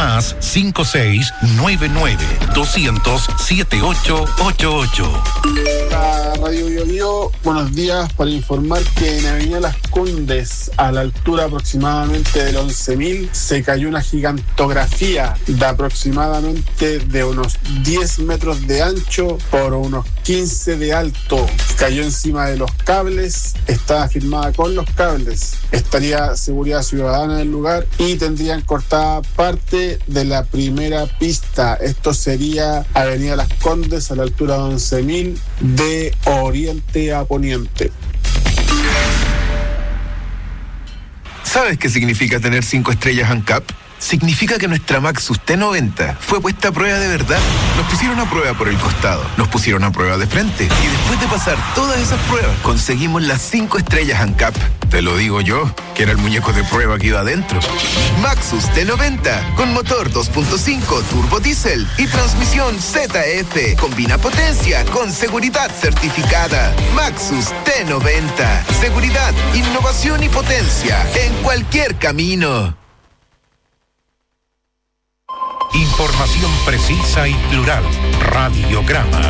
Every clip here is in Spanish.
más 5699-200-7888. La Radio Bio Bio, buenos días, para informar que en Avenida Las Condes, a la altura aproximadamente del 11.000, se cayó una gigantografía de aproximadamente de unos 10 metros de ancho por unos 15 de alto. Cayó encima de los cables, estaba firmada con los cables. Estaría Seguridad Ciudadana en el lugar y tendrían cortada parte de la primera pista. Esto sería Avenida Las Condes, a la altura de 11.000, de oriente a poniente. ¿Sabes qué significa tener 5 estrellas ANCAP? Significa que nuestra Maxus T90 fue puesta a prueba de verdad. Nos pusieron a prueba por el costado, nos pusieron a prueba de frente, y después de pasar todas esas pruebas, conseguimos las 5 estrellas ANCAP. Te lo digo yo, que era el muñeco de prueba que iba adentro. Maxus T90, con motor 2.5 turbo diésel y transmisión ZF. Combina potencia con seguridad certificada. Maxus T90, seguridad, innovación y potencia en cualquier camino. Información precisa y plural. Radiograma.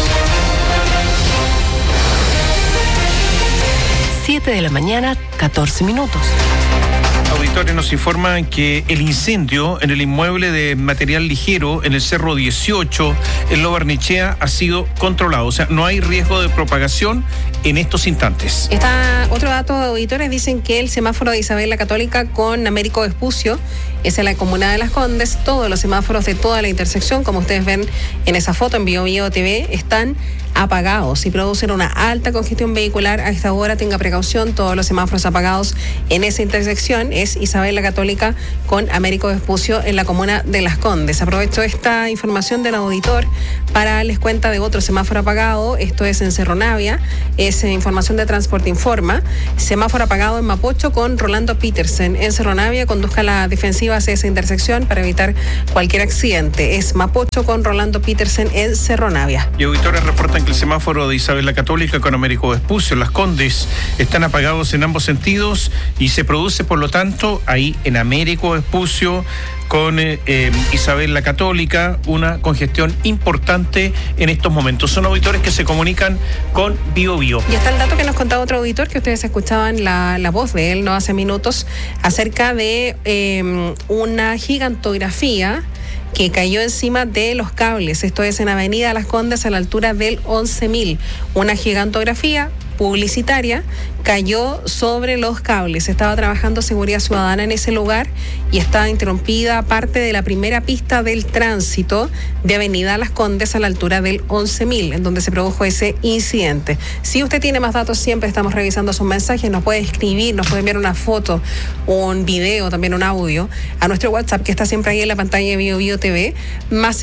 7 de la mañana, 14 minutos. Auditores nos informan que el incendio en el inmueble de material ligero en el Cerro 18, en Lo Barnechea, ha sido controlado. O sea, no hay riesgo de propagación en estos instantes. Está otro dato, auditores, dicen que el semáforo de Isabel la Católica con Américo Vespucio es en la comuna de Las Condes. Todos los semáforos de toda la intersección, como ustedes ven en esa foto en Bio Bio TV, están apagados y producen una alta congestión vehicular. A esta hora tenga precaución, todos los semáforos apagados en esa intersección. Es Isabel la Católica con Américo Vespucio en la comuna de Las Condes. Aprovecho esta información del auditor para darles cuenta de otro semáforo apagado. Esto es en Cerro Navia, es información de Transporte Informa. Semáforo apagado en Mapocho con Rolando Petersen. En Cerro Navia, conduzca la defensiva hacia esa intersección para evitar cualquier accidente. Es Mapocho con Rolando Petersen en Cerro Navia. Y auditores reportan que el semáforo de Isabel la Católica con Américo Vespucio en Las Condes están apagados en ambos sentidos y se produce, por lo tanto, ahí en Américo Vespucio con Isabel la Católica, una congestión importante en estos momentos. Son auditores que se comunican con Bio Bio. Y está el dato que nos contaba otro auditor, que ustedes escuchaban la voz de él no hace minutos, acerca de una gigantografía que cayó encima de los cables. Esto es en Avenida Las Condes, a la altura del 11.000. Una gigantografía publicitaria cayó sobre los cables. Estaba trabajando Seguridad Ciudadana en ese lugar y estaba interrumpida parte de la primera pista del tránsito de Avenida Las Condes a la altura del 11.000, en donde se produjo ese incidente. Si usted tiene más datos, siempre estamos revisando sus mensajes. Nos puede escribir, nos puede enviar una foto, un video, también un audio a nuestro WhatsApp, que está siempre ahí en la pantalla de Bio Bio TV, más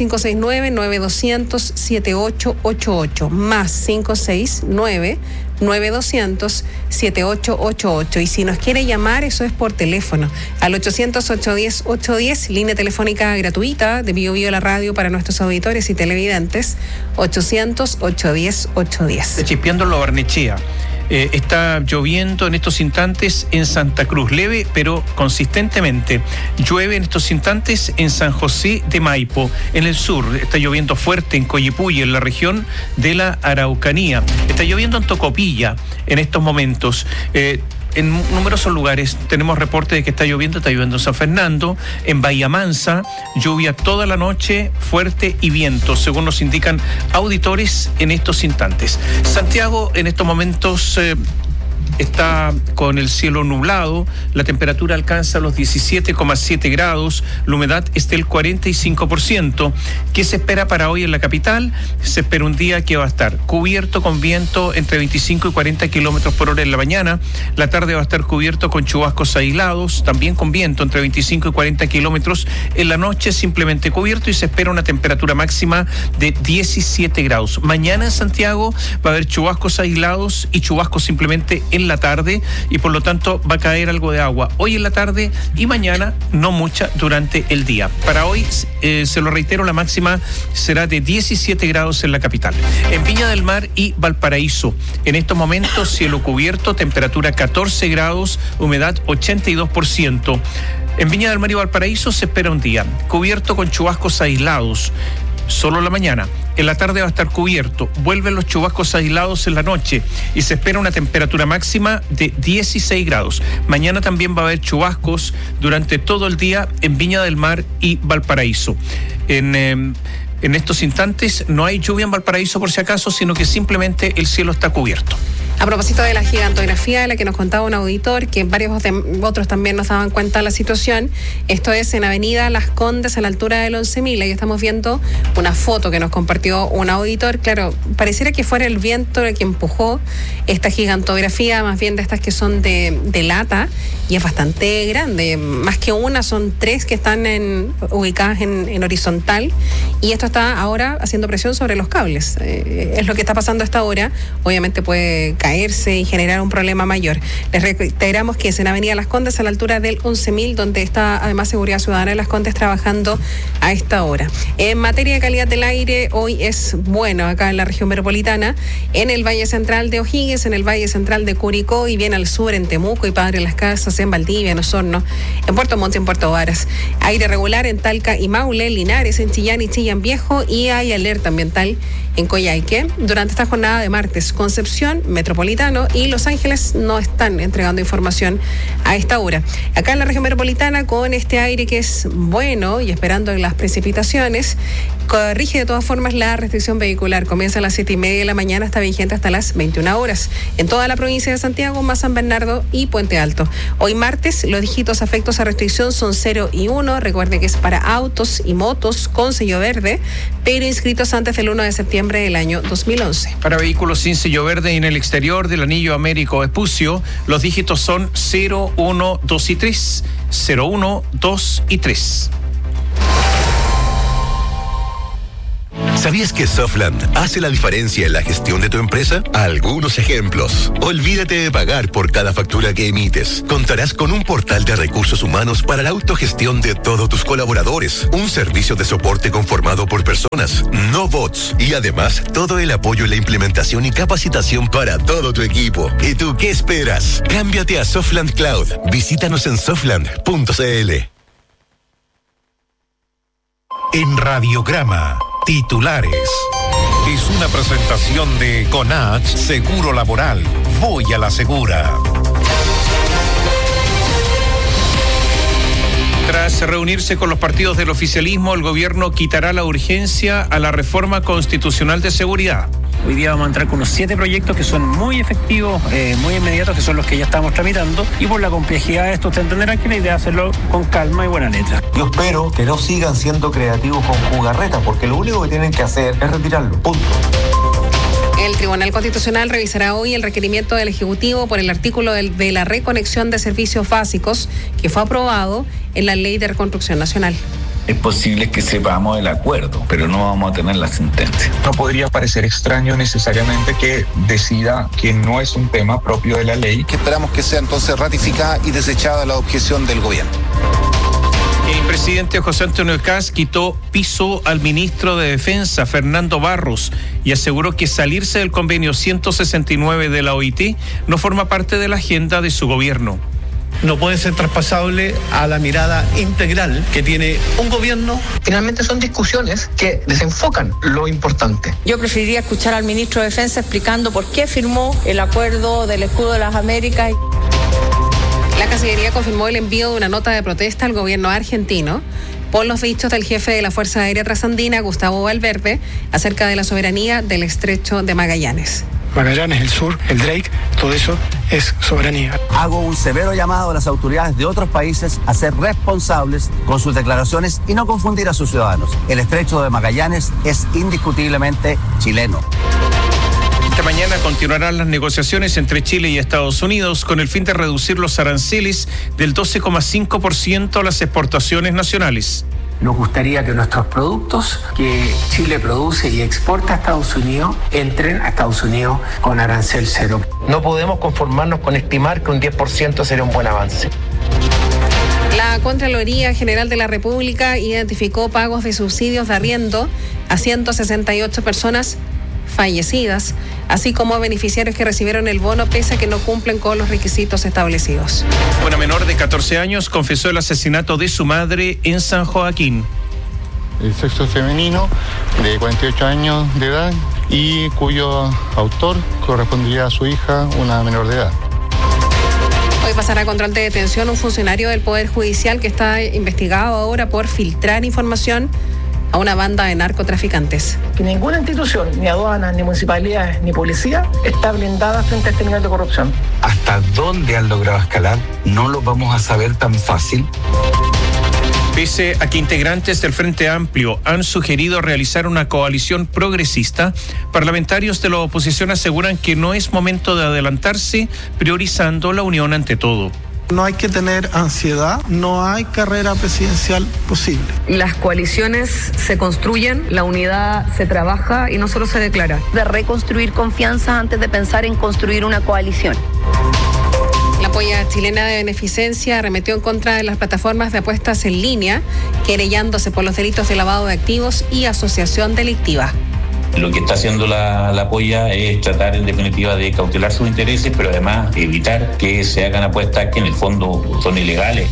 569-9200-7888, más 569-9200-7888. Y si nos quiere llamar, eso es por teléfono, al 800-810-810, línea telefónica gratuita de Bio Bio la radio para nuestros auditores y televidentes, 800-810-810. Chispeando en Lo Barnechea. Está lloviendo en estos instantes en Santa Cruz, leve pero consistentemente. Llueve en estos instantes en San José de Maipo, en el sur. Está lloviendo fuerte en Coyipulli, en la región de la Araucanía. Está lloviendo en Tocopilla en estos momentos. En numerosos lugares tenemos reporte de que está lloviendo en San Fernando, en Bahía Mansa, lluvia toda la noche, fuerte y viento, según nos indican auditores en estos instantes. Santiago en estos momentos está con el cielo nublado, la temperatura alcanza los 17,7 grados, la humedad es del 45%. ¿Qué se espera para hoy en la capital? Se espera un día que va a estar cubierto con viento entre 25 y 40 kilómetros por hora en la mañana. La tarde va a estar cubierto con chubascos aislados, también con viento entre 25 y 40 kilómetros. En la noche simplemente cubierto y se espera una temperatura máxima de 17 grados. Mañana en Santiago va a haber chubascos aislados y chubascos simplemente en en la tarde y por lo tanto va a caer algo de agua hoy en la tarde y mañana no mucha durante el día. Para hoy, se lo reitero, la máxima será de 17 grados en la capital. En Viña del Mar y Valparaíso, en estos momentos cielo cubierto, temperatura 14 grados, humedad 82%. En Viña del Mar y Valparaíso se espera un día cubierto con chubascos aislados, solo la mañana. En la tarde va a estar cubierto, vuelven los chubascos aislados en la noche y se espera una temperatura máxima de 16 grados. Mañana también va a haber chubascos durante todo el día en Viña del Mar y Valparaíso. En estos instantes no hay lluvia en Valparaíso por si acaso, sino que simplemente el cielo está cubierto. A propósito de la gigantografía de la que nos contaba un auditor, que varios otros también nos daban cuenta de la situación, esto es en Avenida Las Condes a la altura del 11.000. Ahí estamos viendo una foto que nos compartió un auditor. Claro, pareciera que fuera el viento el que empujó esta gigantografía, más bien de estas que son de lata, y es bastante grande. Más que una, son 3 que están ubicadas en horizontal, y esto está ahora haciendo presión sobre los cables. Es lo que está pasando a esta hora. Obviamente puede caerse y generar un problema mayor. Les reiteramos que es en Avenida Las Condes a la altura del 11.000, donde está además Seguridad Ciudadana de Las Condes trabajando a esta hora. En materia de calidad del aire, hoy es bueno acá en la región metropolitana, en el Valle Central de O'Higgins, en el Valle Central de Curicó y bien al sur en Temuco y Padre Las Casas, en Valdivia, en Osorno, en Puerto Montt y en Puerto Varas. Aire regular en Talca y Maule, Linares, en Chillán y Chillán Viejo, y hay alerta ambiental en Coyhaique. Durante esta jornada de martes, Concepción, Metropolitano y Los Ángeles no están entregando información a esta hora. Acá en la región metropolitana, con este aire que es bueno y esperando las precipitaciones, corrige de todas formas la restricción vehicular. Comienza a las 7:30 de la mañana, está vigente hasta las 21 horas. En toda la provincia de Santiago, más San Bernardo y Puente Alto. Hoy martes, los dígitos afectos a restricción son 0 y 1. Recuerde que es para autos y motos con sello verde, pero inscritos antes del 1 de septiembre del año 2011. Para vehículos sin sello verde y en el exterior del anillo Américo Vespucio, los dígitos son 0, 1, 2 y 3. 0, 1, 2 y 3. ¿Sabías que Softland hace la diferencia en la gestión de tu empresa? Algunos ejemplos. Olvídate de pagar por cada factura que emites. Contarás con un portal de recursos humanos para la autogestión de todos tus colaboradores. Un servicio de soporte conformado por personas, no bots. Y además, todo el apoyo en la implementación y capacitación para todo tu equipo. ¿Y tú qué esperas? Cámbiate a Softland Cloud. Visítanos en softland.cl. En Radiograma, titulares. Es una presentación de Conach Seguro Laboral. Voy a la segura. Tras reunirse con los partidos del oficialismo, el gobierno quitará la urgencia a la reforma constitucional de seguridad. Hoy día vamos a entrar con unos 7 proyectos que son muy efectivos, muy inmediatos, que son los que ya estamos tramitando, y por la complejidad de esto usted entenderá que la idea es hacerlo con calma y buena letra. Yo espero que no sigan siendo creativos con jugarretas, porque lo único que tienen que hacer es retirarlo, punto. El Tribunal Constitucional revisará hoy el requerimiento del Ejecutivo por el artículo de la reconexión de servicios básicos que fue aprobado en la Ley de Reconstrucción Nacional. Es posible que sepamos el acuerdo, pero no vamos a tener la sentencia. No podría parecer extraño necesariamente que decida que no es un tema propio de la ley. Que esperamos que sea entonces ratificada y desechada la objeción del gobierno. El presidente José Antonio Kast quitó piso al ministro de Defensa, Fernando Barros, y aseguró que salirse del convenio 169 de la OIT no forma parte de la agenda de su gobierno. No puede ser traspasable a la mirada integral que tiene un gobierno. Finalmente son discusiones que desenfocan lo importante. Yo preferiría escuchar al ministro de Defensa explicando por qué firmó el acuerdo del Escudo de las Américas. La Cancillería confirmó el envío de una nota de protesta al gobierno argentino por los dichos del jefe de la Fuerza Aérea Trasandina, Gustavo Valverde, acerca de la soberanía del Estrecho de Magallanes. Magallanes, el sur, el Drake, todo eso es soberanía. Hago un severo llamado a las autoridades de otros países a ser responsables con sus declaraciones y no confundir a sus ciudadanos. El Estrecho de Magallanes es indiscutiblemente chileno. Esta mañana continuarán las negociaciones entre Chile y Estados Unidos con el fin de reducir los aranceles del 12,5% a las exportaciones nacionales. Nos gustaría que nuestros productos que Chile produce y exporta a Estados Unidos entren a Estados Unidos con arancel cero. No podemos conformarnos con estimar que un 10% sería un buen avance. La Contraloría General de la República identificó pagos de subsidios de arriendo a 168 personas fallecidas, así como a beneficiarios que recibieron el bono pese a que no cumplen con los requisitos establecidos. Una menor de 14 años confesó el asesinato de su madre en San Joaquín. El sexo femenino de 48 años de edad y cuyo autor correspondería a su hija, una menor de edad. Hoy pasará a control de detención un funcionario del Poder Judicial que está investigado ahora por filtrar información a una banda de narcotraficantes. Que ninguna institución, ni aduanas, ni municipalidades, ni policía, está blindada frente a este nivel de corrupción. ¿Hasta dónde han logrado escalar? No lo vamos a saber tan fácil. Pese a que integrantes del Frente Amplio han sugerido realizar una coalición progresista, parlamentarios de la oposición aseguran que no es momento de adelantarse, priorizando la unión ante todo. No hay que tener ansiedad, no hay carrera presidencial posible. Las coaliciones se construyen, la unidad se trabaja y no solo se declara. De reconstruir confianza antes de pensar en construir una coalición. La Polla Chilena de Beneficencia arremetió en contra de las plataformas de apuestas en línea, querellándose por los delitos de lavado de activos y asociación delictiva. Lo que está haciendo la Polla es tratar en definitiva de cautelar sus intereses, pero además evitar que se hagan apuestas que en el fondo son ilegales.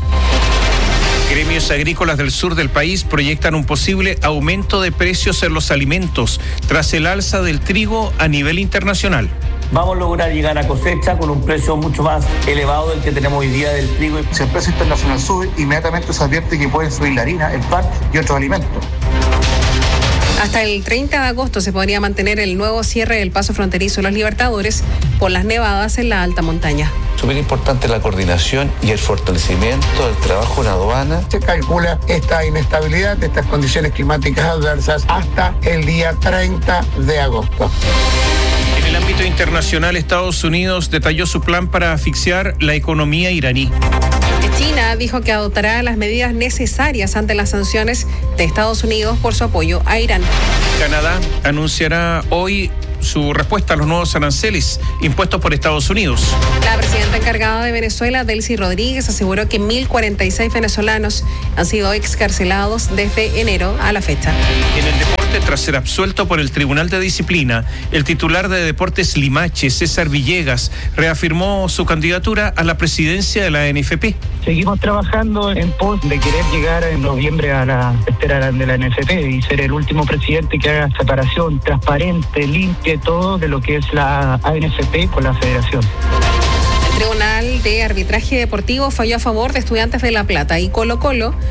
Gremios agrícolas del sur del país proyectan un posible aumento de precios en los alimentos tras el alza del trigo a nivel internacional. Vamos a lograr llegar a cosecha con un precio mucho más elevado del que tenemos hoy día del trigo. Si el precio internacional sube, inmediatamente se advierte que pueden subir la harina, el pan y otros alimentos. Hasta el 30 de agosto se podría mantener el nuevo cierre del paso fronterizo de los Libertadores por las nevadas en la alta montaña. Súper importante la coordinación y el fortalecimiento del trabajo en aduana. Se calcula esta inestabilidad de estas condiciones climáticas adversas hasta el día 30 de agosto. En el ámbito internacional, Estados Unidos detalló su plan para asfixiar la economía iraní. China dijo que adoptará las medidas necesarias ante las sanciones de Estados Unidos por su apoyo a Irán. Canadá anunciará hoy su respuesta a los nuevos aranceles impuestos por Estados Unidos. La presidenta encargada de Venezuela, Delcy Rodríguez, aseguró que 1.046 venezolanos han sido excarcelados desde enero a la fecha. En el deporte, tras ser absuelto por el Tribunal de Disciplina, el titular de Deportes Limache, César Villegas, reafirmó su candidatura a la presidencia de la NFP. Seguimos trabajando en pos de querer llegar en noviembre a la espera de la NFP y ser el último presidente que haga separación transparente, limpia, todo de lo que es la ANFP con la federación. El Tribunal de Arbitraje Deportivo falló a favor de Estudiantes de La Plata y Colo-Colo